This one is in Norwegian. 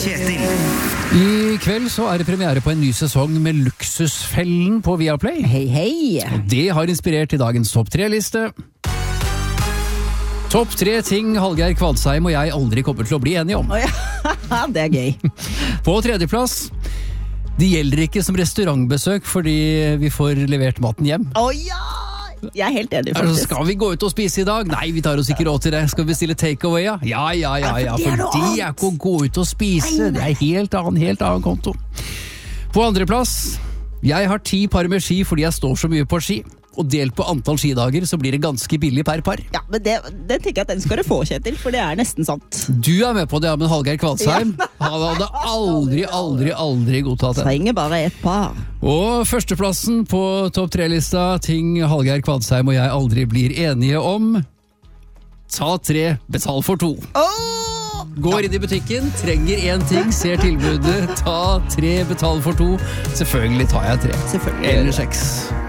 Kjetil. I kveld så er det premiere på en ny sesong med Luksusfellen på Viaplay. Hei, hei. Og det har inspirert til dagens topp 3-liste. Topp 3 ting Hallgeir Kvadsheim og jeg aldri kommer til å bli enige om. Å ja, det er gøy. På tredjeplass, det gjelder ikke som restaurantbesøk fordi vi får levert maten hjem. Å ja, jeg er helt enig faktisk. Skal vi gå ut og spise i dag? Nei, vi tar oss ikke råd til det. Skal vi bestille takeaway, ja? Ja, for det er ikke å gå ut og spise. Det er helt annen konto. På andreplass, jeg har 10 par med ski fordi jeg står så mye på ski. Og delt på antall skidager så blir det ganske billig per par. Ja, men det tenker jeg at den skal du få, Kjetil, for det er nesten sant. Du er med på det, men Hallgeir Kvadsheim, han hadde aldri godtatt det. Trenger bare et par. Og førsteplassen på topp 3-lista, ting Hallgeir Kvadsheim og jeg aldri blir enige om. Ta 3, betal for 2. Går inn i butikken, trenger 1 ting, ser tilbudet, ta 3, betal for 2. Selvfølgelig tar jeg 3. Selvfølgelig. Eller 6.